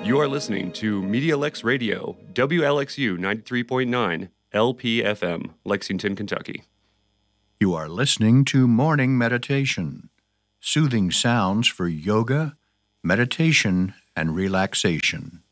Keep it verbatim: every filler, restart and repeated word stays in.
You are listening to MediaLex Radio, W L X U ninety-three point nine, L P F M, Lexington, Kentucky. You are listening to Morning Meditation, soothing sounds for yoga, meditation, and relaxation.